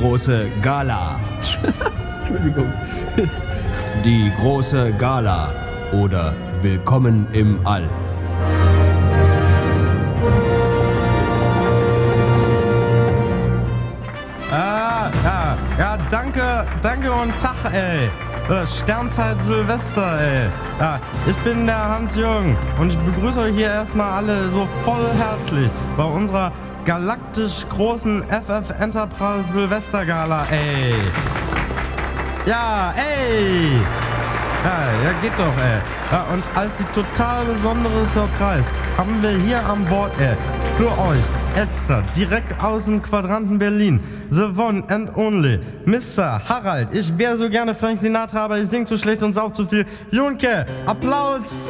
große Gala. Entschuldigung. Die große Gala oder Willkommen im All. Ja, danke und Tag, ey. Sternzeit Silvester, ey. Ja, ich bin der Hans-Jürgen und ich begrüße euch hier erstmal alle so voll herzlich bei unserer galaktisch großen FF Enterprise Silvester Gala, ey. Ja, ey. Ja, geht doch, ey. Ja, und als die total besondere Surprise haben wir hier an Bord, ey, für euch extra, direkt aus dem Quadranten Berlin, the one and only, Mr. Harald. Ich wäre so gerne Frank Sinatra, aber ich sing zu schlecht und sauf zu viel. Junke, Applaus!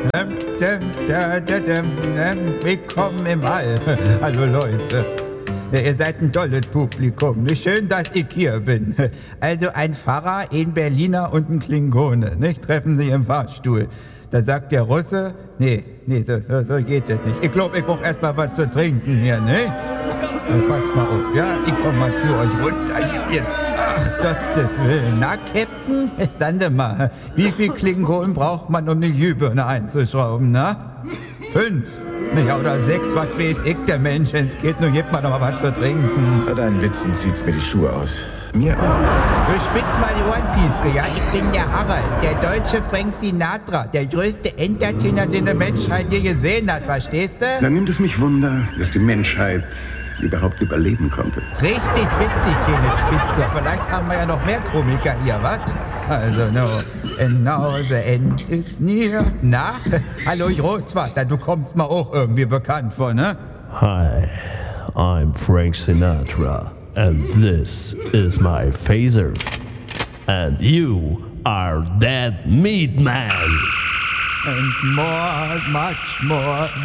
Willkommen im All. Hallo Leute. Ihr seid ein tolles Publikum. Schön, dass ich hier bin. Also ein Pfarrer, ein Berliner und ein Klingone. Nicht? Treffen sich im Fahrstuhl. Da sagt der Russe, nee, so geht das nicht. Ich glaube, ich brauche erst mal was zu trinken hier, ne? Passt mal auf, ja? Ich komm mal zu euch runter hier jetzt. Ach, Gottes Willen. Na, Captain, sagen Sie mal, wie viel Klingonen braucht man, um eine Glühbirne einzuschrauben, na? 5? Ja, oder 6, was weiß ich, der Mensch, wenn's geht, nur gibt man noch mal was zu trinken. Bei deinen Witzen zieht's mir die Schuhe aus. Mir auch. Du spitz mal die Ohren, Piefke, ja? Ich bin der Harald, der deutsche Frank Sinatra, der größte Entertainer, den die Menschheit je gesehen hat, verstehst du? Dann nimmt es mich Wunder, dass die Menschheit überhaupt überleben konnte. Richtig witzig hier mit Spitzohr. Vielleicht haben wir ja noch mehr Komiker hier, was? Also, no. And now the end is near. Na? Hallo, Großvater, du kommst mir auch irgendwie bekannt vor, ne? Hi, I'm Frank Sinatra, and this is my phaser. And you are that meat man. And more, much more